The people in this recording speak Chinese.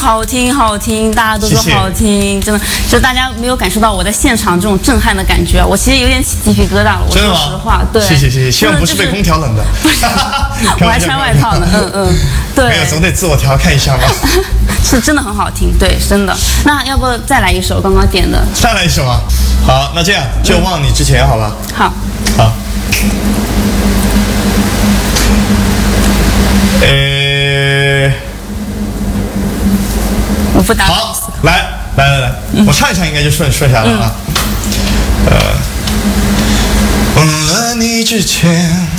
好听好听，大家都说好听，真的，就大家没有感受到我在现场这种震撼的感觉，我其实有点起鸡皮疙瘩了。我说实话，对， 谢谢，希望不是被空调冷的。 我还穿外套呢，对。 没有，总得自我调侃一下嘛。 是真的很好听，对，真的。那要不再来一首刚刚点的？ 再来一首啊！好，那这样就忘你之前，好吧？ 好。我不打。 好，来，我唱一唱应该就顺下来了啊。忘了你之前。